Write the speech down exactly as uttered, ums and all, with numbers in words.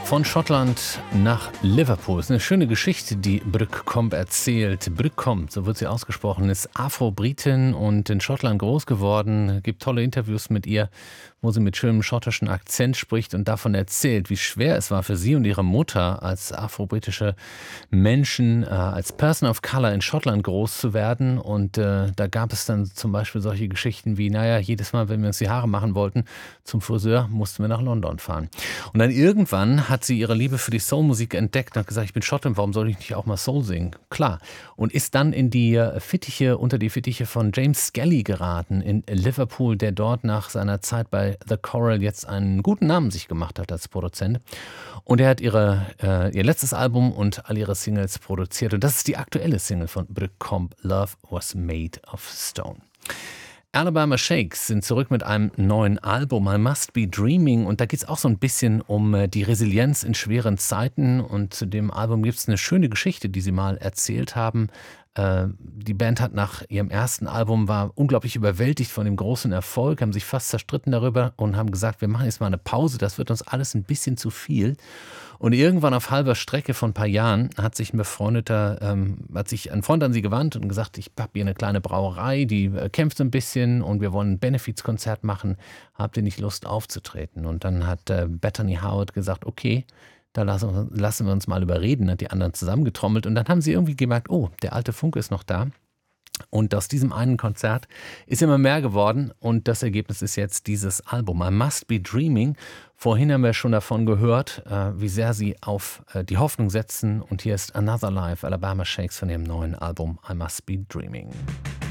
Von Schottland nach Liverpool. Das ist eine schöne Geschichte, die Brooke Combe erzählt. Brooke Combe, so wird sie ausgesprochen, ist Afro-Britin und in Schottland groß geworden. Es gibt tolle Interviews mit ihr, wo sie mit schönem schottischen Akzent spricht und davon erzählt, wie schwer es war für sie und ihre Mutter als afro-britische Menschen, äh, als Person of Color in Schottland groß zu werden. Und äh, da gab es dann zum Beispiel solche Geschichten wie, naja, jedes Mal, wenn wir uns die Haare machen wollten, zum Friseur mussten wir nach London fahren. Und dann irgendwann hat sie ihre Liebe für die Soulmusik entdeckt und hat gesagt, ich bin Schottin, warum soll ich nicht auch mal Soul singen? Klar. Und ist dann in die Fittiche, unter die Fittiche von James Skelly geraten in Liverpool, der dort nach seiner Zeit bei The Coral jetzt einen guten Namen sich gemacht hat als Produzent. Und er hat ihre, äh, ihr letztes Album und all ihre Singles produziert. Und das ist die aktuelle Single von Brooke Combe, Love Was Made of Stone. Alabama Shakes sind zurück mit einem neuen Album, I Must Be Dreaming, und da geht es auch so ein bisschen um die Resilienz in schweren Zeiten, und zu dem Album gibt es eine schöne Geschichte, die sie mal erzählt haben. Die Band hat nach ihrem ersten Album, war unglaublich überwältigt von dem großen Erfolg, haben sich fast zerstritten darüber und haben gesagt, wir machen jetzt mal eine Pause, das wird uns alles ein bisschen zu viel. Und irgendwann auf halber Strecke von ein paar Jahren hat sich ein befreundeter, ähm, hat sich ein Freund an sie gewandt und gesagt, ich habe hier eine kleine Brauerei, die äh, kämpft so ein bisschen und wir wollen ein Benefizkonzert machen, habt ihr nicht Lust aufzutreten? Und dann hat äh, Bethany Howard gesagt, okay, da lassen, lassen wir uns mal überreden, hat die anderen zusammengetrommelt und dann haben sie irgendwie gemerkt, oh, der alte Funke ist noch da. Und aus diesem einen Konzert ist immer mehr geworden und das Ergebnis ist jetzt dieses Album, I Must Be Dreaming. Vorhin haben wir schon davon gehört, wie sehr sie auf die Hoffnung setzen, und hier ist Another Life, Alabama Shakes von ihrem neuen Album I Must Be Dreaming.